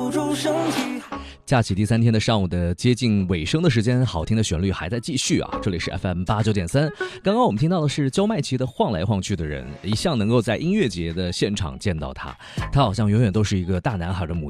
留住身体。 假期第3天的上午的接近尾声的时间，好听的旋律还在继续啊！这里是 FM89.3。刚刚我们听到的是焦麦琪的《晃来晃去的人》，一向能够在音乐节的现场见到他，他好像永远都是一个大男孩的模样。